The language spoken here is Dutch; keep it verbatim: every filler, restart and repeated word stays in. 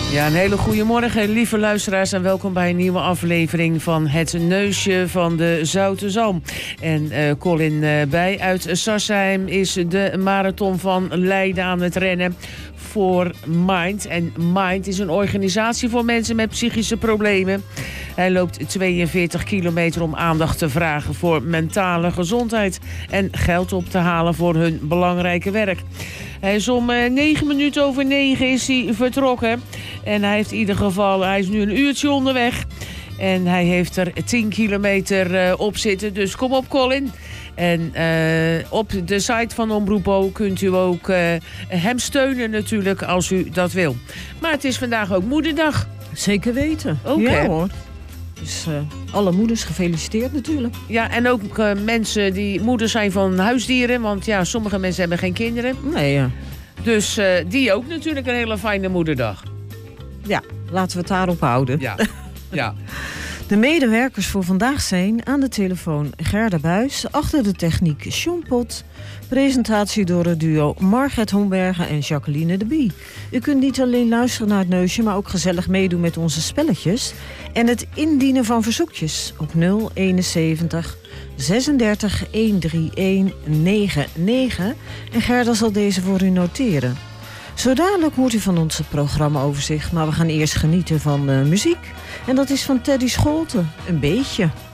Ja, een hele goede morgen, lieve luisteraars, en welkom bij een nieuwe aflevering van Het Neusje van de Zoute Zalm. En uh, Colin uh, Bij uit Sarsheim is de marathon van Leiden aan het rennen voor Mind. En Mind is een organisatie voor mensen met psychische problemen. Hij loopt tweeënveertig kilometer om aandacht te vragen voor mentale gezondheid en geld op te halen voor hun belangrijke werk. Hij is om uh, negen minuten over negen is hij vertrokken. En hij heeft in ieder geval, hij is nu een uurtje onderweg. En hij heeft er tien kilometer uh, op zitten. Dus kom op, Colin. En uh, op de site van Omroepo kunt u ook uh, hem steunen natuurlijk als u dat wil. Maar het is vandaag ook Moederdag. Zeker weten. Ook, ja hè? hoor. Dus uh, alle moeders gefeliciteerd natuurlijk. Ja, en ook uh, mensen die moeders zijn van huisdieren. Want ja, sommige mensen hebben geen kinderen. Nee, ja. Dus uh, die ook natuurlijk een hele fijne Moederdag. Ja, laten we het daarop houden. Ja, ja. De medewerkers voor vandaag zijn aan de telefoon Gerda Buijs, achter de techniek John Pot, presentatie door het duo Margret Hombergen en Jacqueline de Bie. U kunt niet alleen luisteren naar het neusje, maar ook gezellig meedoen met onze spelletjes en het indienen van verzoekjes op nul eenenzeventig zesendertig honderdeenennegentig negenennegentig en Gerda zal deze voor u noteren. Zo dadelijk hoort u van ons het programmaoverzicht, maar we gaan eerst genieten van uh, muziek. En dat is van Teddy Scholten, een beetje.